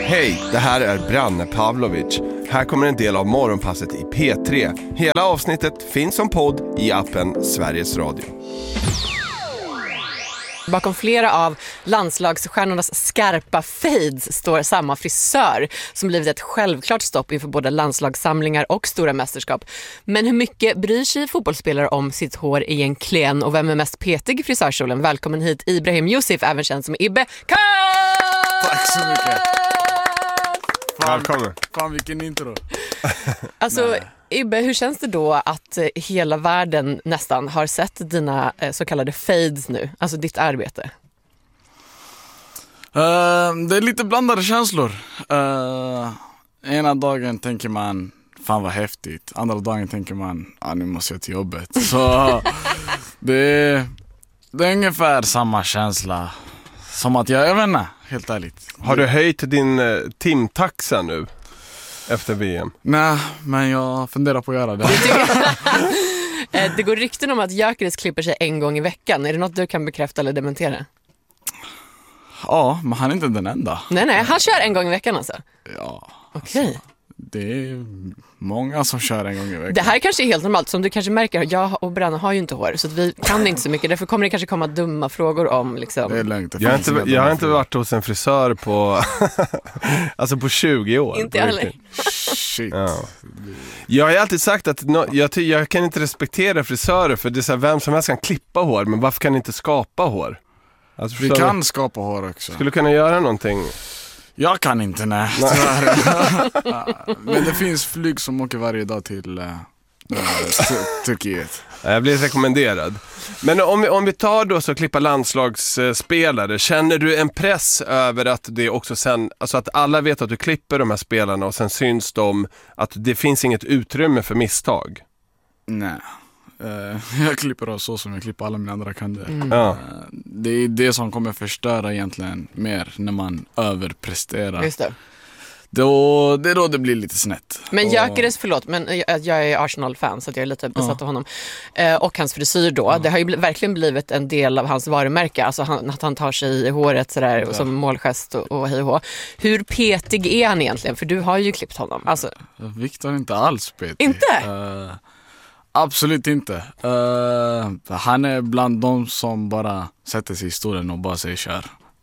Hej, det här är Branne Pavlovic. Här kommer en del av morgonpasset i P3. Hela avsnittet finns som podd i appen Sveriges Radio. Bakom flera av landslagsstjärnornas skarpa fades står samma frisör som blivit ett självklart stopp inför både landslagssamlingar och stora mästerskap. Men hur mycket bryr sig fotbollsspelare om sitt hår egentligen och vem är mest petig i frisörkjolen? Välkommen hit Ibrahim Yusuf, även känd som Ibbe Kass! Tack så mycket. Välkommen. Fan vilken intro. Alltså Ibbe, hur känns det då att hela världen nästan har sett dina så kallade fades nu? Alltså ditt arbete. Det är lite blandade känslor. Ena dagen tänker man, fan vad häftigt. Andra dagen tänker man, nu måste jag till jobbet. Så det är ungefär samma känsla som att jag vet inte, helt ärligt. Har du höjt din timtaxa nu efter VM? Nej, men jag funderar på att göra det. Det går rykten om att Gyökeres klipper sig en gång i veckan. Är det något du kan bekräfta eller dementera? Ja, men han är inte den enda. Nej, han kör en gång i veckan alltså? Ja. Okej. Det är många som kör en gång i veckan. Det här kanske är helt normalt. Som du kanske märker, jag och Branne har ju inte hår. Så att vi kan inte så mycket. Därför kommer det kanske komma dumma frågor om liksom... Det är lugnt. Jag har inte varit hos en frisör på alltså på 20 år. Inte heller. Shit. Ja. Jag har alltid sagt att jag kan inte respektera frisörer, för det är så här, vem som helst kan klippa hår, men varför kan ni inte skapa hår? Alltså, Vi kan skapa hår också. Skulle kunna göra någonting. Jag kan inte, nej. Men det finns flyg som åker varje dag till Turkiet. Jag blir rekommenderad. Men om vi tar då så klippa landslagsspelare, känner du en press över att det också sen, alltså att alla vet att du klipper de här spelarna och sen syns de, att det finns inget utrymme för misstag? Nej. Jag klipper av så som jag klipper alla mina andra kunder. Ja. Det är det som kommer förstöra egentligen mer när man överpresterar. Just det. Det är då det blir lite snett. Men Gyökeres, förlåt, men jag är Arsenal-fan så att jag är lite besatt av honom. Och hans frisyr då, det har ju verkligen blivit en del av hans varumärke. Alltså att han tar sig i håret sådär, som målgest och hej och hå. Hur petig är han egentligen? För du har ju klippt honom. Alltså... Victor är inte alls petig. Inte? Absolut inte. Han är bland de som bara sätter sig i stolen och bara säger kör.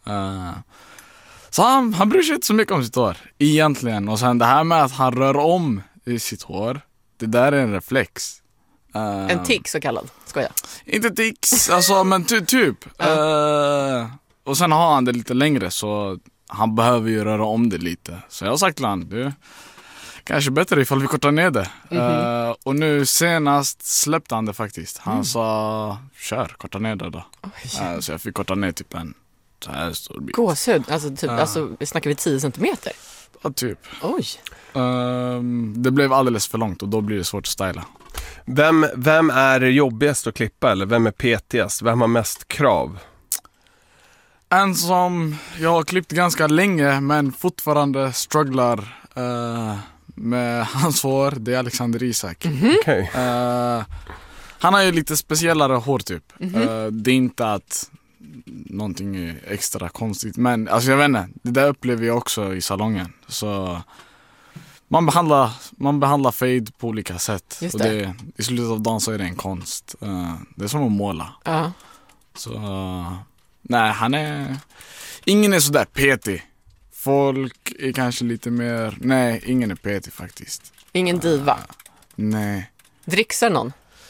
Så han bryr sig inte så mycket om sitt hår egentligen. Och sen det här med att han rör om i sitt hår, det där är en reflex. En tick så kallad, skoja. Inte tics, alltså, men typ. Och sen har han det lite längre, så han behöver ju röra om det lite. Så jag har sagt till han, du, kanske bättre ifall vi kortar ner det. Och nu senast släppte han det faktiskt. Han sa, kör, korta ner det då. Så jag fick korta ner typ en så här stor bit. Gåshud, alltså snackar vi 10 centimeter? Ja, typ. Oj. Det blev alldeles för långt och då blir det svårt att styla. Vem är jobbigast att klippa, eller vem är petigast? Vem har mest krav? En som jag har klippt ganska länge men fortfarande strugglar med hans hår, det är Alexander Isak. Okay. Han har ju lite speciellare hår typ. Det är inte att någonting är extra konstigt, men alltså jag vet inte, det där upplever jag också i salongen. Så man behandlar fade på olika sätt. Just och det. I slutet av dagen så är det en konst. Det är som att måla. Så nej, ingen är sådär petig. Folk är kanske lite mer... Nej, ingen är petig faktiskt. Ingen diva? Nej. Dricksar någon?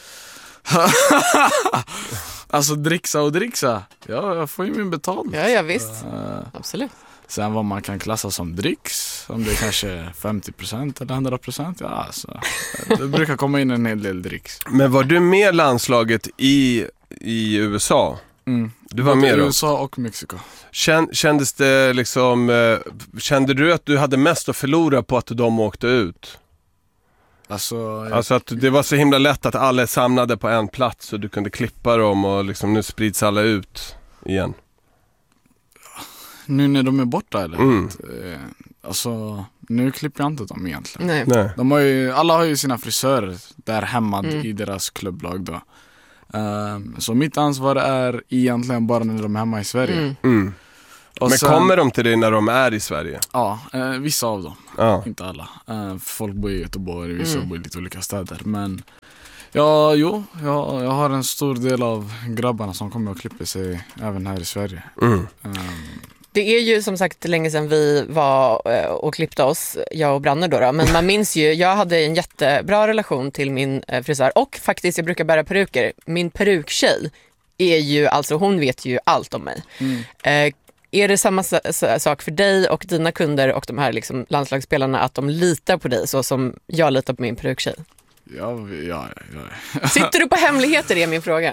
Alltså dricksa. Ja, jag får ju min betalt. Ja, visst. Absolut. Sen vad man kan klassa som dricks, om det är kanske 50% eller 100%, ja alltså. Det brukar komma in en hel del dricks. Men var du med landslaget i USA? Du var med i då? USA och Mexiko. Kändes det liksom, kände du att du hade mest att förlora på att de åkte ut? Alltså att det var så himla lätt att alla är samlade på en plats och du kunde klippa dem och liksom nu sprids alla ut igen. Nu när de är borta eller? Alltså nu klipper jag inte dem egentligen. Nej. Alla har ju sina frisörer där hemma i deras klubblag då. Så mitt ansvar är egentligen bara när de är hemma i Sverige. Men sen, kommer de till dig när de är i Sverige? Ja, vissa av dem. Inte alla. Folk bor i Göteborg, vissa bor i lite olika städer. Men jag har en stor del av grabbarna som kommer och klipper sig även här i Sverige. Det är ju som sagt länge sedan vi var och klippte oss, jag och Branne då. Men man minns ju, jag hade en jättebra relation till min frisör. Och faktiskt, jag brukar bära peruker. Min peruktjej är ju, alltså hon vet ju allt om mig. Är det samma sak för dig och dina kunder och de här liksom landslagsspelarna, att de litar på dig så som jag litar på min peruktjej? Ja. Sitter du på hemligheter, är min fråga.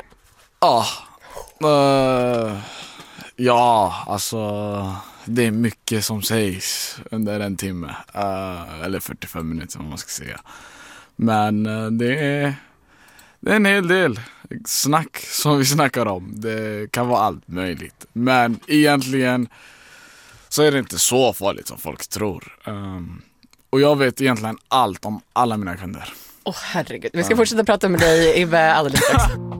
Ja, alltså det är mycket som sägs under en timme. Eller 45 minuter om man ska säga. Men det är en hel del snack som vi snackar om. Det kan vara allt möjligt. Men egentligen så är det inte så farligt som folk tror. Och jag vet egentligen allt om alla mina kunder. Herregud, vi ska fortsätta prata med dig Ibbe alldeles strax.